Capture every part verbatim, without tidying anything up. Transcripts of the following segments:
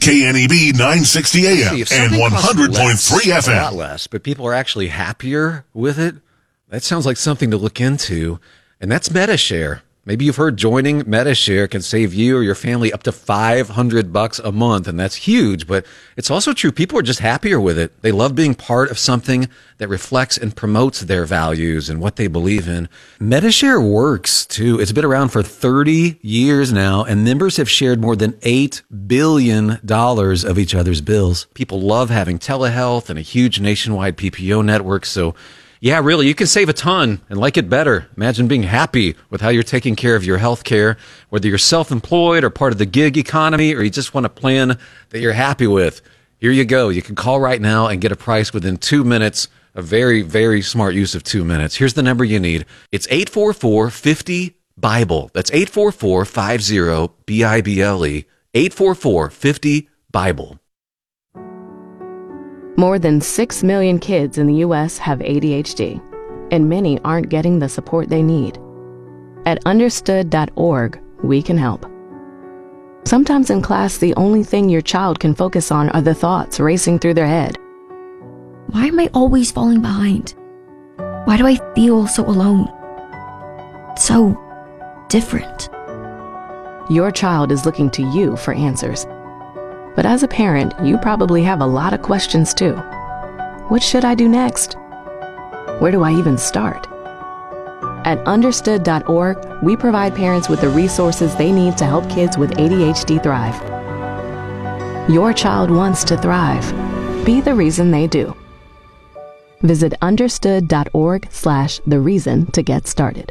K N E B nine sixty A M and one hundred point three F M. A lot less, but people are actually happier with it. That sounds like something to look into, and that's MediShare. Maybe you've heard joining MediShare can save you or your family up to five hundred bucks a month, and that's huge, but it's also true. People are just happier with it. They love being part of something that reflects and promotes their values and what they believe in. MediShare works, too. It's been around for thirty years now, and members have shared more than eight billion dollars of each other's bills. People love having telehealth and a huge nationwide P P O network, so yeah, really, you can save a ton and like it better. Imagine being happy with how you're taking care of your health care, whether you're self-employed or part of the gig economy, or you just want a plan that you're happy with. Here you go. You can call right now and get a price within two minutes. A very, very smart use of two minutes. Here's the number you need. It's eight four four, five zero, BIBLE. That's eight four four, five zero, B I B L E. eight four four, five zero, BIBLE. More than six million kids in the U S have A D H D, and many aren't getting the support they need. At understood dot org, we can help. Sometimes in class, the only thing your child can focus on are the thoughts racing through their head. Why am I always falling behind? Why do I feel so alone? So different. Your child is looking to you for answers. But as a parent, you probably have a lot of questions too. What should I do next? Where do I even start? At understood dot org, we provide parents with the resources they need to help kids with A D H D thrive. Your child wants to thrive. Be the reason they do. Visit understood dot org slash the reason to get started.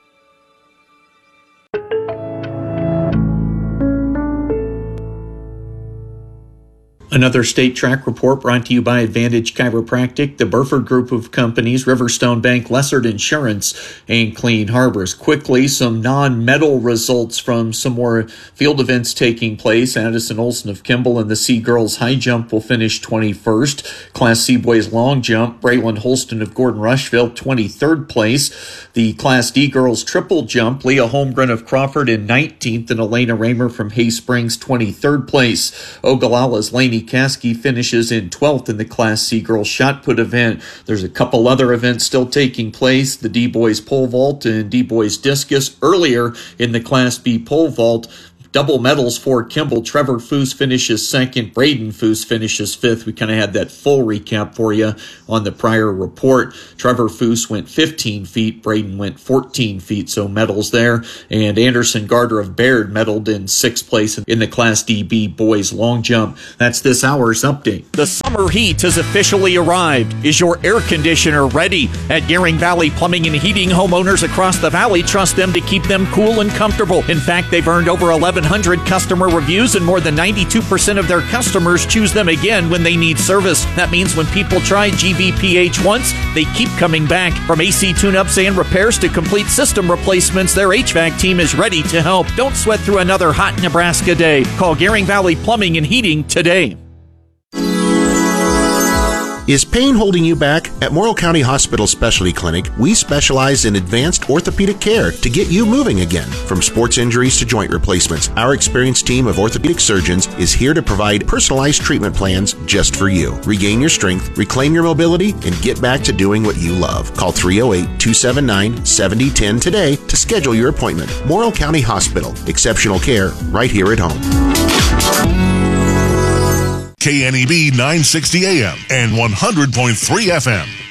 Another State Track report brought to you by Advantage Chiropractic, the Burford Group of Companies, Riverstone Bank, Lessard Insurance, and Clean Harbors. Quickly, some non-medal results from some more field events taking place. Addison Olsen of Kimball and the C Girls High Jump will finish twenty-first. Class C Boys Long Jump, Braylon Holston of Gordon Rushville, twenty-third place. The Class D Girls Triple Jump, Leah Holmgren of Crawford in nineteenth, and Elena Raymer from Hay Springs, twenty-third place. Oglala's Lainey Caskey finishes in twelfth in the Class C Girls Shot Put event. There's a couple other events still taking place. The D-Boys Pole Vault and D-Boys Discus. Earlier in the Class B Pole Vault, double medals for Kimball. Trevor Foose finishes second. Braden Foose finishes fifth. We kind of had that full recap for you on the prior report. Trevor Foose went fifteen feet. Braden went fourteen feet, so medals there. And Anderson Gardner of Baird medaled in sixth place in the Class D B Boys Long Jump. That's this hour's update. The summer heat has officially arrived. Is your air conditioner ready? At Gearing Valley Plumbing and Heating, homeowners across the valley trust them to keep them cool and comfortable. In fact, they've earned over eleven hundred customer reviews, and more than ninety-two percent of their customers choose them again when they need service. That means when people try G V P H once, they keep coming back. From A C tune-ups and repairs to complete system replacements, their H V A C team is ready to help. Don't sweat through another hot Nebraska day. Call Gearing Valley Plumbing and Heating today. Is pain holding you back? At Morrill County Hospital Specialty Clinic, we specialize in advanced orthopedic care to get you moving again. From sports injuries to joint replacements, our experienced team of orthopedic surgeons is here to provide personalized treatment plans just for you. Regain your strength, reclaim your mobility, and get back to doing what you love. Call three oh eight, two seven nine, seven oh one oh today to schedule your appointment. Morrill County Hospital. Exceptional care right here at home. K N E B nine sixty A M and one hundred point three F M.